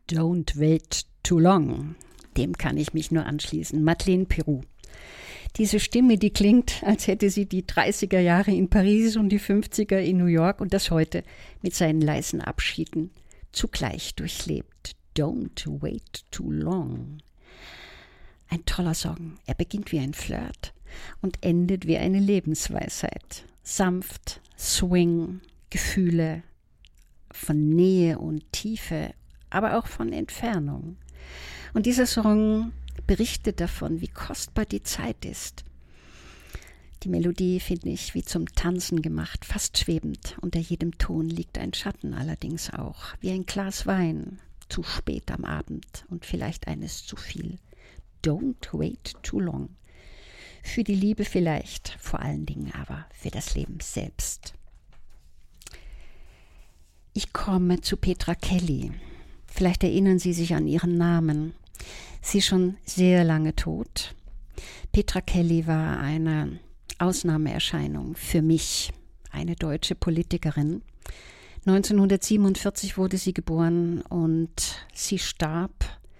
Don't wait too long. Dem kann ich mich nur anschließen. Madeleine Peyroux. Diese Stimme, die klingt, als hätte sie die 30er Jahre in Paris und die 50er in New York und das heute mit seinen leisen Abschieden zugleich durchlebt. Don't wait too long. Ein toller Song. Er beginnt wie ein Flirt und endet wie eine Lebensweisheit. Sanft, Swing, Gefühle von Nähe und Tiefe, aber auch von Entfernung. Und dieser Song berichtet davon, wie kostbar die Zeit ist. Die Melodie finde ich wie zum Tanzen gemacht, fast schwebend. Unter jedem Ton liegt ein Schatten allerdings auch, wie ein Glas Wein, zu spät am Abend und vielleicht eines zu viel. Don't wait too long. Für die Liebe vielleicht, vor allen Dingen aber für das Leben selbst. Ich komme zu Petra Kelly. Vielleicht erinnern Sie sich an ihren Namen. Sie ist schon sehr lange tot. Petra Kelly war eine Ausnahmeerscheinung für mich, eine deutsche Politikerin. 1947 wurde sie geboren und sie starb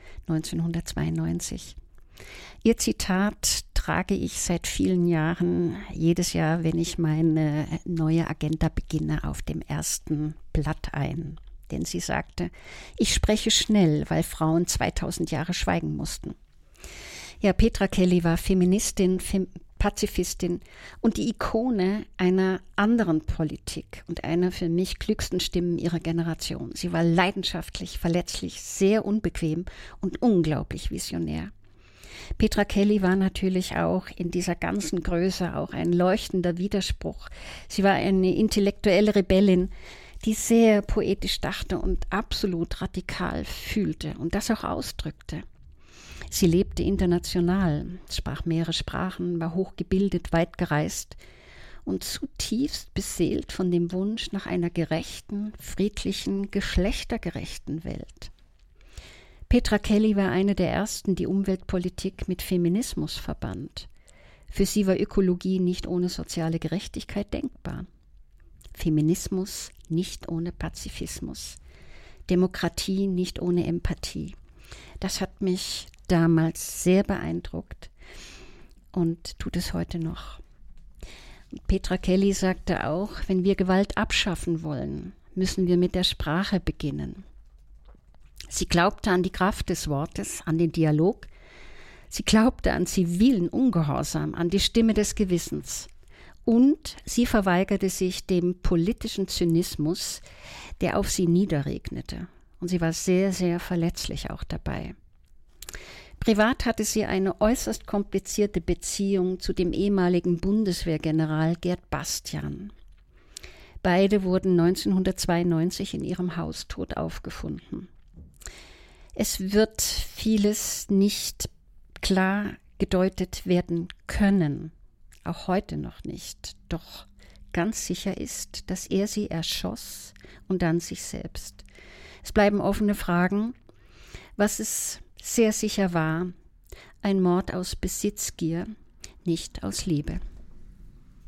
1992. Ihr Zitat trage ich seit vielen Jahren, jedes Jahr, wenn ich meine neue Agenda beginne, auf dem ersten Blatt ein. Denn sie sagte, ich spreche schnell, weil Frauen 2000 Jahre schweigen mussten. Ja, Petra Kelly war Feministin, Pazifistin und die Ikone einer anderen Politik und einer für mich klügsten Stimmen ihrer Generation. Sie war leidenschaftlich, verletzlich, sehr unbequem und unglaublich visionär. Petra Kelly war natürlich auch in dieser ganzen Größe auch ein leuchtender Widerspruch. Sie war eine intellektuelle Rebellin, die sehr poetisch dachte und absolut radikal fühlte und das auch ausdrückte. Sie lebte international, sprach mehrere Sprachen, war hochgebildet, weit gereist und zutiefst beseelt von dem Wunsch nach einer gerechten, friedlichen, geschlechtergerechten Welt. Petra Kelly war eine der ersten, die Umweltpolitik mit Feminismus verband. Für sie war Ökologie nicht ohne soziale Gerechtigkeit denkbar. Feminismus nicht ohne Pazifismus. Demokratie nicht ohne Empathie. Das hat mich damals sehr beeindruckt und tut es heute noch. Petra Kelly sagte auch, wenn wir Gewalt abschaffen wollen, müssen wir mit der Sprache beginnen. Sie glaubte an die Kraft des Wortes, an den Dialog. Sie glaubte an zivilen Ungehorsam, an die Stimme des Gewissens. Und sie verweigerte sich dem politischen Zynismus, der auf sie niederregnete. Und sie war sehr, sehr verletzlich auch dabei. Privat hatte sie eine äußerst komplizierte Beziehung zu dem ehemaligen Bundeswehrgeneral Gerd Bastian. Beide wurden 1992 in ihrem Haus tot aufgefunden. Es wird vieles nicht klar gedeutet werden können, auch heute noch nicht. Doch ganz sicher ist, dass er sie erschoss und dann sich selbst. Es bleiben offene Fragen. Was es sehr sicher war, ein Mord aus Besitzgier, nicht aus Liebe.